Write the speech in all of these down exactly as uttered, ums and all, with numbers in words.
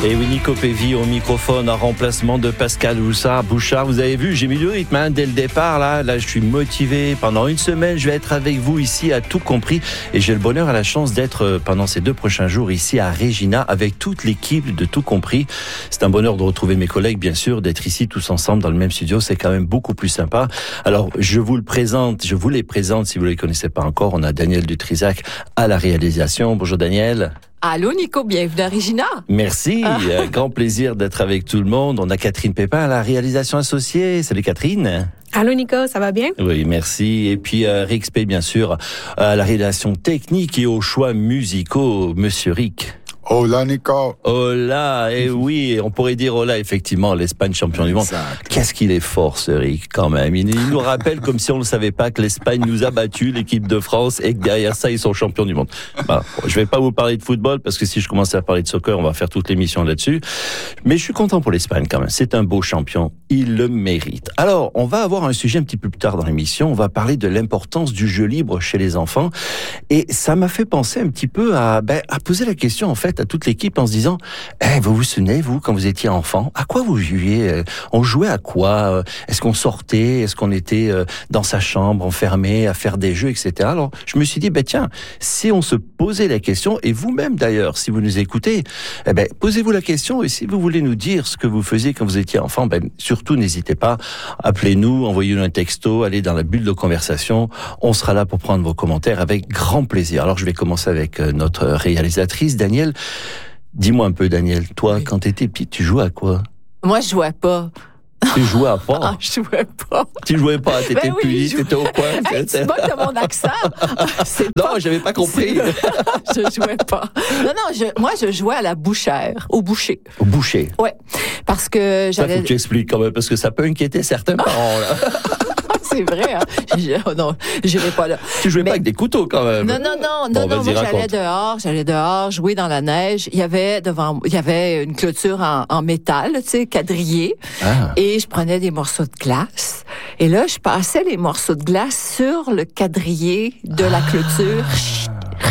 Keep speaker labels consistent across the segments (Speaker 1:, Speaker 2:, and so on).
Speaker 1: Et oui, Nico Pévy au microphone en remplacement de Pascal Bouchard. Bouchard, vous avez vu, j'ai mis le rythme hein, dès le départ. Là, là, je suis motivé. Pendant une semaine, je vais être avec vous ici à Tout Compris. Et j'ai le bonheur et la chance d'être pendant ces deux prochains jours ici à Regina avec toute l'équipe de Tout Compris. C'est un bonheur de retrouver mes collègues, bien sûr, d'être ici tous ensemble dans le même studio. C'est quand même beaucoup plus sympa. Alors, je vous le présente, je vous les présente si vous ne les connaissez pas encore. On a Daniel Dutrisac à la réalisation. Bonjour Daniel.
Speaker 2: Allô Nico, bienvenue à Regina.
Speaker 1: Merci, ah. euh, grand plaisir d'être avec tout le monde. On a Catherine Pépin à la réalisation associée. Salut Catherine.
Speaker 3: Allô Nico, ça va bien?
Speaker 1: Oui, merci. Et puis euh, Rick Spey, bien sûr, à la réalisation technique et aux choix musicaux. Monsieur Rick.
Speaker 4: Hola Nico.
Speaker 1: Hola, et oui, on pourrait dire hola, effectivement, l'Espagne champion du monde. Qu'est-ce qu'il est fort, ce Rick, quand même. Il nous rappelle comme si on ne savait pas que l'Espagne nous a battu, l'équipe de France, et que derrière ça, ils sont champions du monde. Bah, je vais pas vous parler de football, parce que si je commence à parler de soccer, on va faire toute l'émission là-dessus. Mais je suis content pour l'Espagne, quand même. C'est un beau champion. Il le mérite. Alors, on va avoir un sujet un petit peu plus tard dans l'émission. On va parler de l'importance du jeu libre chez les enfants. Et ça m'a fait penser un petit peu à, ben, à poser la question, en fait, à toute l'équipe en se disant hey, vous vous souvenez, vous, quand vous étiez enfant, à quoi vous jouiez? On jouait à quoi? Est-ce qu'on sortait? Est-ce qu'on était dans sa chambre, enfermé, à faire des jeux, et cetera. Alors, je me suis dit, ben tiens, si on se posait la question, et vous-même d'ailleurs, si vous nous écoutez, eh ben, posez-vous la question, et si vous voulez nous dire ce que vous faisiez quand vous étiez enfant, ben, surtout n'hésitez pas, appelez-nous, envoyez-nous un texto, allez dans la bulle de conversation, on sera là pour prendre vos commentaires avec grand plaisir. Alors, je vais commencer avec notre réalisatrice, Daniel. Dis-moi un peu, Daniel, toi, oui. Quand t'étais petit, tu jouais à quoi?
Speaker 2: Moi, je jouais pas.
Speaker 1: Tu jouais à pas?
Speaker 2: Ah, je jouais pas.
Speaker 1: Tu jouais pas, t'étais
Speaker 2: ben oui,
Speaker 1: puni, t'étais au coin.
Speaker 2: Hey, tu moques de mon accent.
Speaker 1: C'est non, pas... j'avais pas compris.
Speaker 2: Je jouais pas. Non, non, je... moi, je jouais à la bouchère, au boucher.
Speaker 1: Au boucher?
Speaker 2: Oui, parce que j'avais...
Speaker 1: Ça, faut que tu expliques quand même, parce que ça peut inquiéter certains parents, là.
Speaker 2: C'est vrai, hein. Je, oh non, j'irai pas là.
Speaker 1: Tu jouais
Speaker 2: mais,
Speaker 1: pas avec des couteaux, quand même.
Speaker 2: Non, non, non,
Speaker 1: bon,
Speaker 2: non, non. Moi,
Speaker 1: raconte.
Speaker 2: j'allais dehors, j'allais dehors, jouer dans la neige. Il y avait devant, il y avait une clôture en, en métal, tu sais, quadrillée. Ah. Et je prenais des morceaux de glace. Et là, je passais les morceaux de glace sur le quadrillé de la clôture. Ah.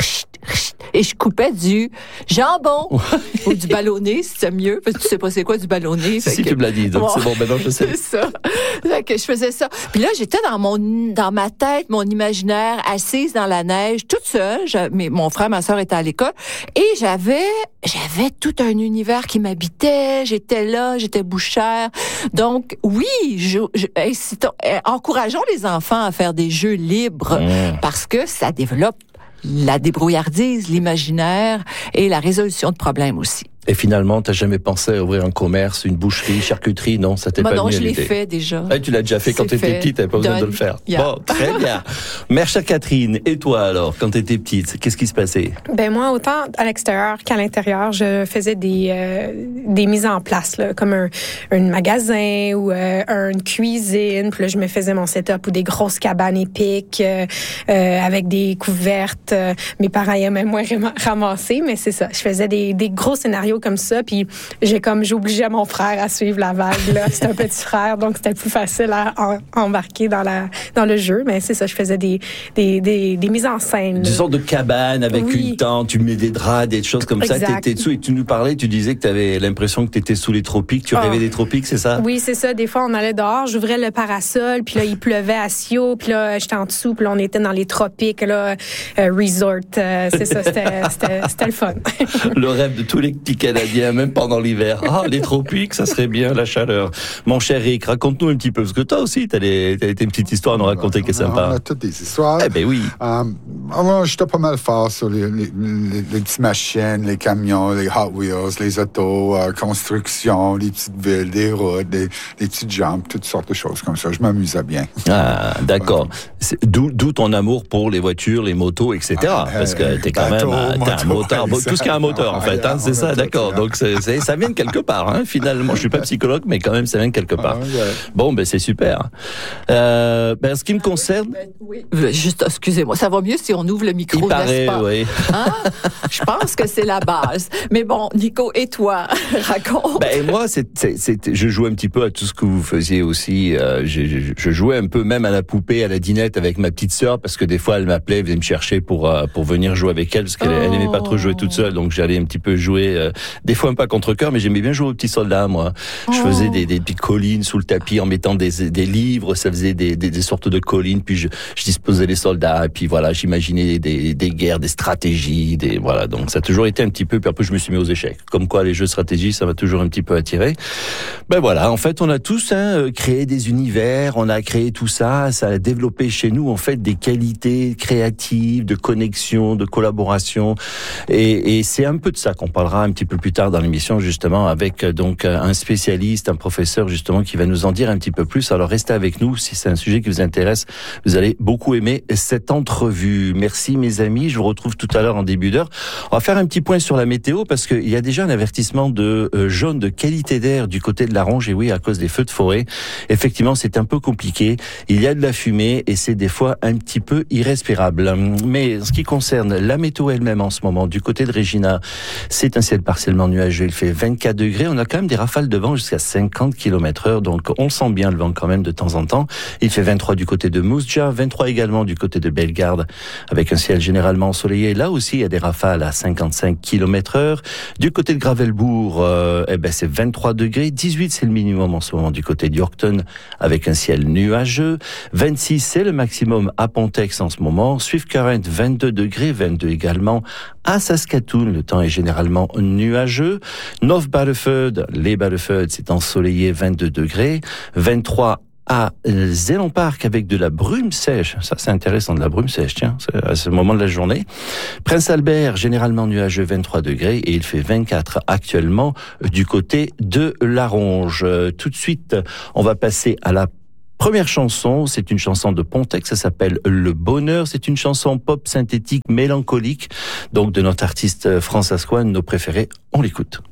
Speaker 2: Et je coupais du jambon ou du ballonné, si c'est mieux, parce que tu sais pas c'est quoi du ballonné.
Speaker 1: Si, si
Speaker 2: que...
Speaker 1: tu me l'as dit, donc bon, c'est bon, maintenant je sais.
Speaker 2: C'est ça. Fait que je faisais ça. Puis là, j'étais dans mon dans ma tête, mon imaginaire, assise dans la neige, toute seule. Je, mais mon frère, ma sœur étaient à l'école. Et j'avais j'avais tout un univers qui m'habitait. J'étais là, j'étais bouchère. Donc, oui, je, je, incitons, encourageons les enfants à faire des jeux libres mmh. parce que ça développe la débrouillardise, l'imaginaire et la résolution de problèmes aussi.
Speaker 1: Et finalement, t'as jamais pensé à ouvrir un commerce, une boucherie, charcuterie, non? Ça t'est
Speaker 2: bah
Speaker 1: pas
Speaker 2: non,
Speaker 1: venu à
Speaker 2: je l'ai
Speaker 1: l'idée.
Speaker 2: fait déjà.
Speaker 1: Ah, tu l'as déjà fait quand t'étais petite, t'avais pas besoin de le faire.
Speaker 2: Yeah.
Speaker 1: Bon, très bien. Mère chère Catherine, et toi alors, quand t'étais petite, qu'est-ce qui se passait?
Speaker 3: Ben moi, autant à l'extérieur qu'à l'intérieur, je faisais des euh, des mises en place, là, comme un, un magasin ou euh, une cuisine. Puis là, je me faisais mon setup ou des grosses cabanes épiques euh, euh, avec des couvertes. Euh, mes parents aimaient moins ramasser, mais c'est ça. Je faisais des, des gros scénarios comme ça, puis j'ai comme j'obligeais mon frère à suivre la vague. Là, c'était un petit frère, donc c'était plus facile à en, embarquer dans la dans le jeu. Mais c'est ça, je faisais des des des, des mises en scène.
Speaker 1: Des sortes de cabanes avec
Speaker 3: oui.
Speaker 1: une tente, tu mets des draps, des choses comme
Speaker 3: exact.
Speaker 1: ça. T'étais dessous et tu nous parlais, tu disais que t'avais l'impression que t'étais sous les tropiques, tu oh. rêvais des tropiques, c'est ça?
Speaker 3: Oui, c'est ça. Des fois, on allait dehors, j'ouvrais le parasol, puis là, il pleuvait à Sio, puis là, j'étais en dessous, puis là, on était dans les tropiques, là, euh, resort. Euh, c'est ça, c'était, c'était, c'était le fun.
Speaker 1: Le rêve de tous les petits Canadiens, même pendant l'hiver. Ah, les tropiques, ça serait bien, la chaleur. Mon cher Rick, raconte-nous un petit peu, parce que toi aussi, t'as des, t'as une petite histoire à nous raconter qui est sympa.
Speaker 4: On a toutes des histoires.
Speaker 1: Eh ben oui.
Speaker 4: Euh, alors, j'étais pas mal fort sur les, les, les, les petites machines, les camions, les Hot Wheels, les autos, euh, construction, les petites villes, des routes, des, des petites jambes, toutes sortes de choses comme ça. Je m'amusais bien.
Speaker 1: Ah, d'accord. C'est, d'où, d'où ton amour pour les voitures, les motos, et cetera. Ah, parce que t'es quand bateau, même t'es un moteur, moto, tout ce qui a un moteur en fait, ah, hein, c'est ça, d'accord. Tout, donc c'est, c'est, ça vient de quelque part. Hein, finalement, je suis pas psychologue, mais quand même, ça vient de quelque part. Ah, ouais. Bon, ben c'est super. Euh, ben, ce qui me concerne,
Speaker 2: oui. Juste, excusez-moi, ça va mieux si on ouvre le micro.
Speaker 1: Il paraît, oui.
Speaker 2: Hein? Je pense que c'est la base. Mais bon, Nico, et toi, raconte.
Speaker 1: Ben moi, c'est, c'est, c'est, je jouais un petit peu à tout ce que vous faisiez aussi. Euh, je, je, je jouais un peu même à la poupée, à la dinette avec ma petite sœur, parce que des fois, elle m'appelait, elle venait me chercher pour euh, pour venir jouer avec elle, parce qu'elle oh. elle aimait pas trop jouer toute seule, donc j'allais un petit peu jouer euh, des fois un peu à contre-cœur, mais j'aimais bien jouer aux petits soldats, moi. Je
Speaker 2: Oh.
Speaker 1: faisais des, des petites collines sous le tapis en mettant des, des livres, ça faisait des, des, des sortes de collines, puis je, je disposais les soldats, et puis voilà, j'imaginais des, des guerres, des stratégies, des, voilà. Donc ça a toujours été un petit peu, puis après je me suis mis aux échecs. Comme quoi, les jeux de stratégie, ça m'a toujours un petit peu attiré. Ben voilà, en fait, on a tous hein, créé des univers, on a créé tout ça, ça a développé chez nous, en fait, des qualités créatives, de connexion, de collaboration, et, et c'est un peu de ça qu'on parlera un petit peu plus tard dans l'émission, justement, avec donc un spécialiste, un professeur, justement, qui va nous en dire un petit peu plus. Alors, restez avec nous, si c'est un sujet qui vous intéresse, vous allez beaucoup aimer cette entrevue. Merci, mes amis, je vous retrouve tout à l'heure en début d'heure. On va faire un petit point sur la météo, parce qu'il y a déjà un avertissement de euh, jaune de qualité d'air du côté de la Ronge, et oui, à cause des feux de forêt. Effectivement, c'est un peu compliqué. Il y a de la fumée, et c'est des fois un petit peu irrespirable. Mais en ce qui concerne la météo elle-même en ce moment, du côté de Regina, c'est un ciel partiellement nuageux, il fait vingt-quatre degrés, on a quand même des rafales de vent jusqu'à cinquante kilomètres heure, donc on sent bien le vent quand même de temps en temps. Il fait vingt-trois du côté de Mousja, vingt-trois également du côté de Bellegarde, avec un ciel généralement ensoleillé. Là aussi, il y a des rafales à cinquante-cinq kilomètres heure. Du côté de Gravelbourg, euh, eh ben c'est vingt-trois degrés, dix-huit c'est le minimum en ce moment du côté d'Yorkton, avec un ciel nuageux. vingt-six c'est le maximum à Pontex en ce moment. Swift Current, vingt-deux degrés, vingt-deux également à Saskatoon, le temps est généralement nuageux. North Battleford, les Battleford, c'est ensoleillé, vingt-deux degrés, vingt-trois à Zéland Park avec de la brume sèche. Ça, c'est intéressant, de la brume sèche, tiens, à ce moment de la journée. Prince Albert, généralement nuageux, vingt-trois degrés, et il fait vingt-quatre actuellement du côté de la Ronge. Tout de suite, on va passer à la première chanson, c'est une chanson de Pontex, ça s'appelle Le Bonheur, c'est une chanson pop synthétique mélancolique, donc de notre artiste Frances Swan, nos préférés, on l'écoute.